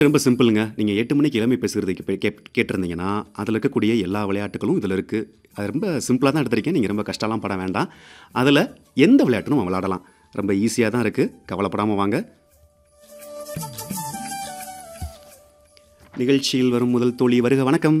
ரொம்ப சிம்பிளுங்க. நீங்க 8 மணிக்கு இளமை பேசுகிறதுக்கு கேட்டிருந்தீங்கன்னா, அதில இருக்கக்கூடிய எல்லா விளையாட்டுகளும் இதில இருக்கு. அது ரொம்ப சிம்பிளா தான் எடுத்திருக்கேன். நீங்க ரொம்ப கஷ்டம்லாம் பட வேண்டாம். அதில எந்த விளையாட்டும் நம்ம விளையாடலாம். ரொம்ப ஈஸியா தான் இருக்கு. கவலைப்படாம வாங்க. நிகழ்ச்சியில் வரும் முதல் தோழி வருக. வணக்கம்.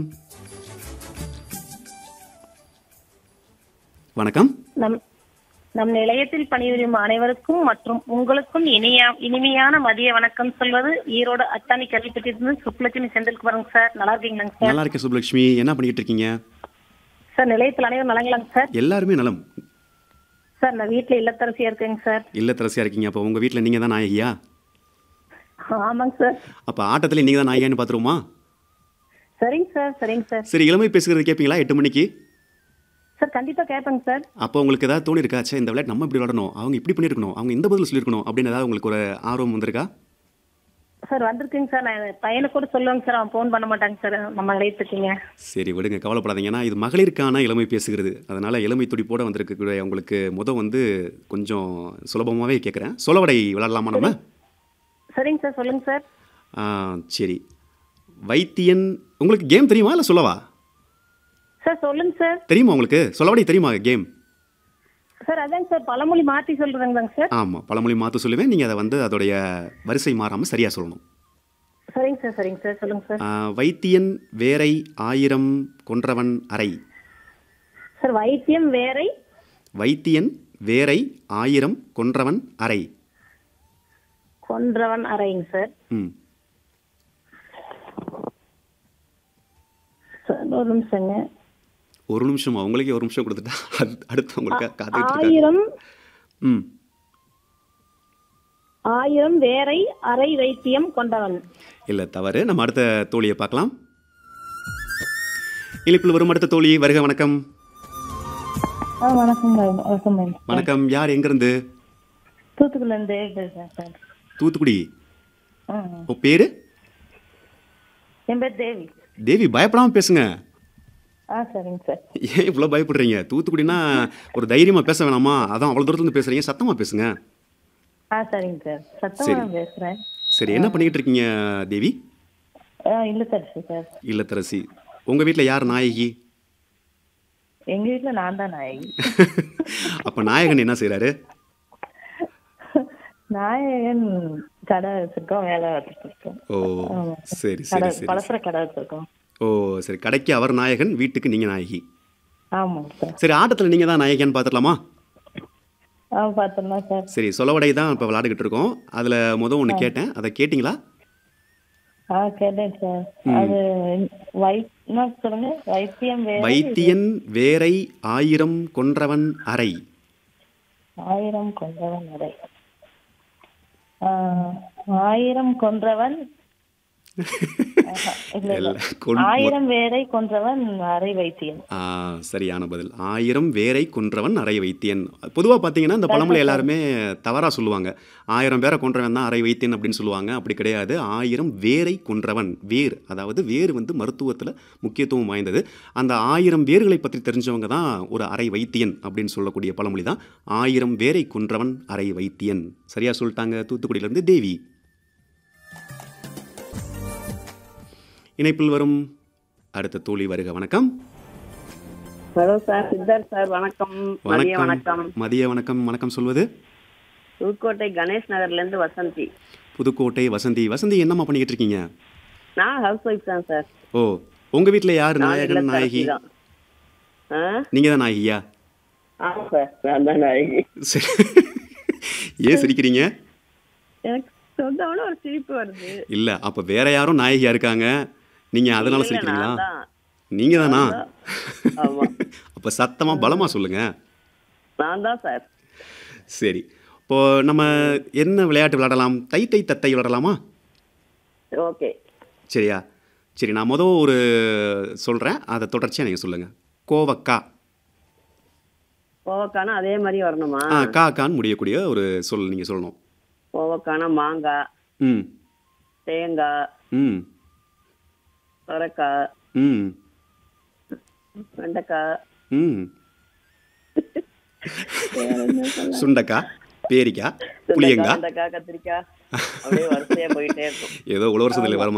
வணக்கம். நம் நிலையத்தில் பணிபுரியும் அனைவருக்கும் மற்றும் உங்களுக்கும் இனிமையான மதிய வணக்கம் சொல்வது ஈரோடு அத்தானி கல்விப்பட்டியிலிருந்து சுப்புலட்சுமி செந்தில்குமாருங்க சார். நல்லா இருக்கீங்களாங்க சார்? நல்லா இருக்கேன் சுப்புலட்சுமி. என்ன பண்ணிட்டு இருக்கீங்க? சார் நிலையத்தில் அனைவரும் நலங்களாங்க சார்? எல்லாருமே நலம். சார் நான் வீட்டில் இல்லத்தரசியா இருக்கேங்க சார். இல்லத்தரசியா இருக்கீங்க. அப்போ உங்க வீட்டில் நீங்க தான் நாயகியா? ஆமாங்க சார். அப்போ ஆட்டத்தில் நீங்க தான் நாயகியான்னு பார்த்துருவோமா? சரிங்க சார், சரிங்க சார். சரி, இளமை பேசுகிறது கேட்பீங்களா 8 மணிக்கு? சார் கண்டிப்பா கேட்பேங்க சார். அப்போ உங்களுக்கு ஏதாவது தோணி இருக்கா, சே இந்த விளையாட்டு நம்ம இப்படி விளையாடணும், அவங்க இப்படி பண்ணியிருக்கணும், அவங்க இந்த பதில் சொல்லியிருக்கணும் அப்படின்னு ஏதாவது உங்களுக்கு ஒரு ஆர்வம் வந்திருக்கா? சார் வந்திருக்குங்க சார். நான் பையனுக்கு கூட சொல்லுவாங்க சார், அவன் ஃபோன் பண்ண மாட்டாங்க சார். நம்ம நிலையத்துக்குங்க. சரி விடுங்க, கவலைப்படாதீங்க. ஏன்னா இது மகளிருக்கான இளமை பேசுகிறது. அதனால இளமை துடிப்போட வந்திருக்கக்கூடிய உங்களுக்கு வந்து கொஞ்சம் சுலபமாகவே கேட்குறேன். சொலவடை விளையாடலாமா நம்ம? சரிங்க சார், சொல்லுங்க சார். சரி, வைத்தியன் உங்களுக்கு கேம் தெரியுமா இல்லை சொல்லவா? சார் சொல்லுங்க சார். தெரியுமா உங்களுக்கு? சொலவடை தெரியுமா கேம்? சார் அதாங்க சார், பழமொழி மாற்றி சொல்றதுங்களாங்க சார்? ஆமாம், பழமொழி மாற்ற சொல்லுவேன். நீங்கள் அதை அதோடைய வரிசை மாறாமல் சரியாக சொல்லணும். சரிங்க சார், சரிங்க சார், சொல்லுங்க சார். வைத்தியன் வேரை 1000 கொன்றவன் அறை. சார் வைத்தியம் வேரை. வைத்தியன் வேரை 1000 கொன்றவன் அறை. கொன்றவன் அறைங்க சார். ஒரு நிமிஷங்க. ஒரு நிமிஷம், அவங்களுக்கே ஒரு நிமிஷம் கொடுத்துட்டா அடுத்து உங்களுக்கு காத்துக்கிட்டு 1000 வேரை அரை வைத்தியம் கொண்டவன். இல்ல, தவறு. நம்ம அடுத்த தோழியை பார்க்கலாம். இழிப்பில் வரும் அடுத்த தோழி வருக. வணக்கம். வணக்கம். வணக்கம். யார் எங்கிருந்து? தூத்துக்குடில இருந்து. தூத்துக்குடி. பேரு? என் பேர் தேவி. தேவி, பயப்படாம பேசுங்க. சரிங்க சார். ஏன் இவ்வளோ பயப்படுறீங்க? தூத்துக்குடினா ஒரு தைரியமா பேச வேணாமா? அதான் அவ்வளோ தூரத்துல இருந்து பேசுறீங்க, சத்தமா பேசுங்க. சரிங்க சார், சத்தமா பேசுறேன். சரி, என்ன பண்ணிக்கிட்டு இருக்கீங்க தேவி? இல்லத்தரசி சார். இல்லத்தரசி. உங்க வீட்டில் யார் நாயகி? எங்க வீட்டில் நான் தான் நாயகி. அப்ப நாயகன் என்ன செய்யறாரு? நாயகன் கடை வச்சிருக்கோம், வேலை வச்சிருக்கோம். ஓ சரி சரி சரி. பலசர கடை வச்சிருக்கோம். ஓ சரி, கடைக்கு அவர் நாயகன், வீட்டுக்கு நீங்க நாயகி. ஆமாங்க சார். சரி, ஆட்டத்தில் நீங்க தான் நாயகியான்னு பார்த்துடலாமா? பார்த்துடலாம் சார். சரி, சொலவடை தான் இப்போ விளையாடிக்கிட்டு இருக்கோம். அதில் ஒன்று கேட்டேன், அதை கேட்டிங்களா? கேட்டேன் சார். அது சொல்லுங்க. வைத்தியன் வேரை 1000 கொன்றவன் அறை. 1000 கொன்றவன் அறை. 1000 கொன்றவன் 1000 வேரை கொன்றவன் அரை வைத்தியன். சரியான பதில். 1000 வேரை கொன்றவன் அரை வைத்தியன். பொதுவாக பார்த்தீங்கன்னா இந்த பழமொழி எல்லாருமே தவறாக சொல்லுவாங்க. 1000 பேரை கொன்றவன் தான் அரை வைத்தியன் அப்படின்னு சொல்லுவாங்க. அப்படி கிடையாது. 1000 வேரை கொன்றவன். வேர், அதாவது வேர் மருத்துவத்தில் முக்கியத்துவம் வாய்ந்தது. அந்த 1000 வேர்களை பற்றி தெரிஞ்சவங்க தான் ஒரு அரை வைத்தியன் அப்படின்னு சொல்லக்கூடிய பழமொழி தான் 1000 வேரை கொன்றவன் அரை வைத்தியன். சரியா சொல்லிட்டாங்க தூத்துக்குடியிலேருந்து தேவி. இணைப்பில் வரும் அடுத்த தோழி வருக. வணக்கம். Hello sir, Siddharth sir. வணக்கம். வணக்கம். மதிய வணக்கம். வணக்கம் சொல்வது? புதுக்கோட்டை கணேஷ் நகர்ல இருந்து வசந்தி. புதுக்கோட்டை வசந்தி. வசந்தி, என்னம்மா பண்ணிக்கிட்டு இருக்கீங்க? நான் ஹவுஸ் ஒய்ஃப் தான் சார். ஓ, உங்க வீட்டில் யார் நாயகன் நாயகி? நீங்க தான் நாயகியா? ஆமா சார், நான் தான் நாயகி. ஏன் சிரிக்கிறீங்க? எனக்கு சொந்தமான ஒரு சிரிப்பு வருது. இல்ல, அப்ப வேற யாரும் நாயகியா இருக்காங்க, நீங்க அதனால சிரிக்கிறீங்களா? நீங்க தானா? அப்ப சத்தமா பலமா சொல்லுங்க. நான் தான் சார். சரி, இப்போ நம்ம என்ன விளையாட்டு விளையாடலாம்? தை தை தத்தை விளையாடலாமா? ஓகே. சரியா? சரி, நான் ஒரு சொல்றேன், அதை தொடர்ச்சியா நீங்க சொல்லுங்க. கோவக்கா. கோவக்கானா அதே மாதிரி வரணுமா? காக்கான்னு முடியக்கூடிய ஒரு சொல் நீங்க சொல்லணும். கோவக்கானா மாங்காய், தேங்காய், சொரக்காய், வெண்டைக்காய், சுண்டக்காய், பேரிக்காய், புளியங்காய், கத்திரிக்காய், அப்படியே வரிசையா போயிட்டே இருக்கும். ஏதோ உழவர் சந்தையில் வர